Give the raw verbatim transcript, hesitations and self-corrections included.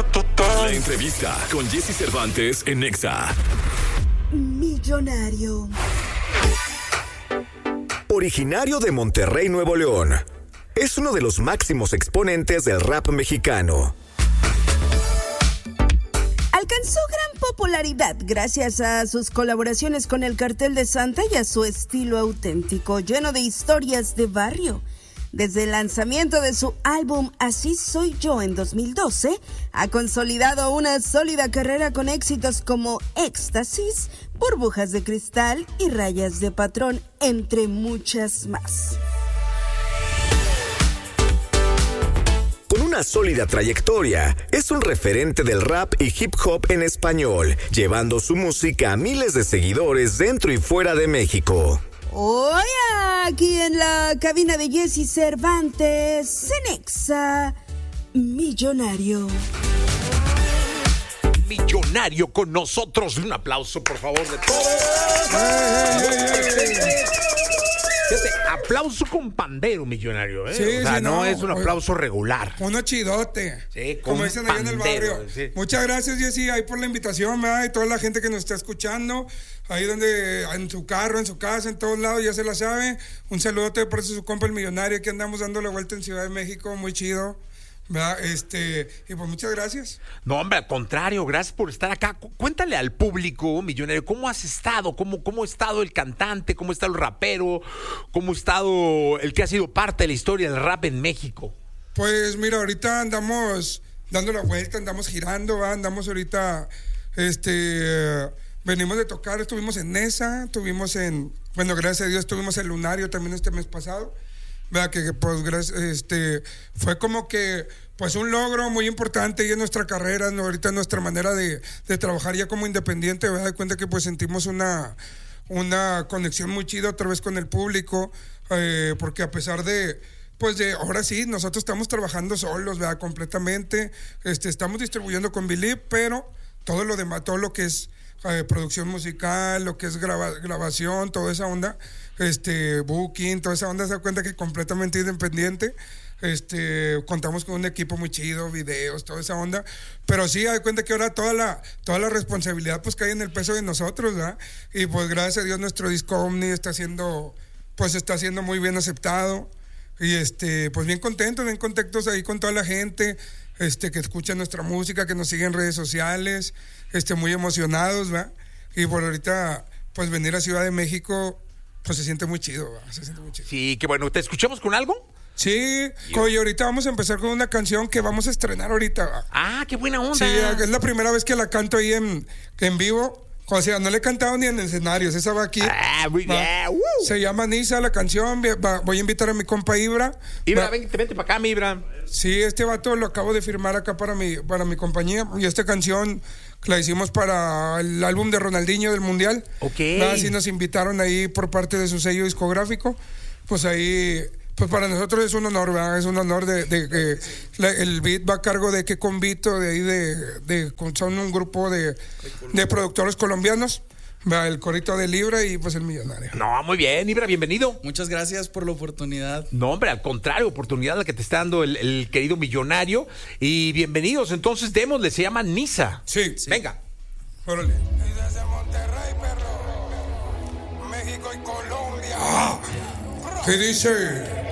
total. La entrevista con Jesse Cervantes en Nexa. Millonario. Originario de Monterrey, Nuevo León, es uno de los máximos exponentes del rap mexicano. Alcanzó gran popularidad gracias a sus colaboraciones con el Cartel de Santa y a su estilo auténtico, lleno de historias de barrio. Desde el lanzamiento de su álbum Así Soy Yo en dos mil doce, ha consolidado una sólida carrera con éxitos como Éxtasis, Burbujas de Cristal y Rayas de Patrón, entre muchas más. Con una sólida trayectoria, es un referente del rap y hip hop en español, llevando su música a miles de seguidores dentro y fuera de México. Hoy aquí en la cabina de Jesse Cervantes, en Nexa, Millonario. Millonario con nosotros. Un aplauso, por favor, de todos. Fíjate, aplauso con pandero, Millonario, ¿eh? Sí, o sea, sí, no, no es un aplauso regular. Uno chidote. Sí, como dicen allá en el barrio. Sí. Muchas gracias, Jessy, ahí por la invitación, ¿verdad? Y toda la gente que nos está escuchando, ahí donde, en su carro, en su casa, en todos lados, ya se la sabe. Un saludote por eso su compa el Millonario, que andamos dando la vuelta en Ciudad de México, muy chido. ¿Verdad? Este, y pues muchas gracias. No, hombre, al contrario, gracias por estar acá. Cu- Cuéntale al público, Millonario, ¿cómo has estado? ¿Cómo, cómo ha estado el cantante? ¿Cómo está el rapero? ¿Cómo ha estado el que ha sido parte de la historia del rap en México? Pues mira, ahorita andamos dando la vuelta, andamos girando, ¿va? Andamos ahorita, este, venimos de tocar, estuvimos en Nesa, estuvimos en, bueno, gracias a Dios, estuvimos en Lunario también este mes pasado. Vea que pues este fue como que pues un logro muy importante ya en nuestra carrera, ¿no? Ahorita en nuestra manera de, de trabajar ya como independiente, me da cuenta que pues sentimos una, una conexión muy chida otra vez con el público, eh, porque a pesar de pues de ahora sí, nosotros estamos trabajando solos, ¿verdad? Completamente, este, estamos distribuyendo con Believe, pero todo lo demás, todo lo que es eh, producción musical, lo que es graba, grabación, toda esa onda, este, booking, toda esa onda, se da cuenta que completamente independiente. Este, contamos con un equipo muy chido, videos, toda esa onda, pero sí, hay cuenta que ahora toda la, toda la responsabilidad pues cae en el peso de nosotros, ¿verdad? Y pues gracias a Dios nuestro disco Omni está siendo, pues está siendo muy bien aceptado, y este, pues bien contentos, bien contentos ahí con toda la gente, este, que escucha nuestra música, que nos sigue en redes sociales, este, muy emocionados, ¿verdad? Y por ahorita, pues venir a Ciudad de México, pues se siente muy chido, ¿verdad? Se siente muy chido. Sí, qué bueno. ¿Te escuchamos con algo? Sí, oye, ahorita vamos a empezar con una canción que vamos a estrenar ahorita. Ah, qué buena onda. Sí, es la primera vez que la canto ahí en, en vivo. O sea, no le he cantado ni en escenarios, esa va aquí. Ah, muy bien. Uh. Se llama Nisa la canción, va, voy a invitar a mi compa Ibra. Ibra, va, vente, vente para acá, mi Ibra. Sí, este vato lo acabo de firmar acá para mi, para mi compañía. Y esta canción la hicimos para el álbum de Ronaldinho del Mundial. Ok. Así nos invitaron ahí por parte de su sello discográfico. Pues ahí... Pues para nosotros es un honor, ¿verdad? Es un honor de que el beat va a cargo de Que Convito, de ahí de, de son un grupo de, de productores colombianos, ¿verdad? El corito de Libra y pues el Millonario. No, muy bien, Ibra, bienvenido. Muchas gracias por la oportunidad. No, hombre, al contrario, oportunidad la que te está dando el, el querido Millonario. Y bienvenidos, entonces démosle, se llama Nisa. Sí, sí. Venga. Órale. Y desde Monterrey, perro, México y Colombia. Ah, ¿qué dice?